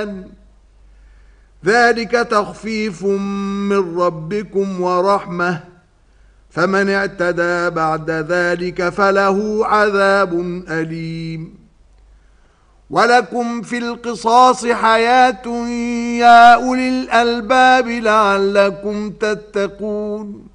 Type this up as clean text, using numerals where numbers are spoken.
ذلك تخفيف من ربكم ورحمة فمن اعتدى بعد ذلك فله عذاب أليم ولكم في القصاص حياة يا أولي الألباب لعلكم تتقون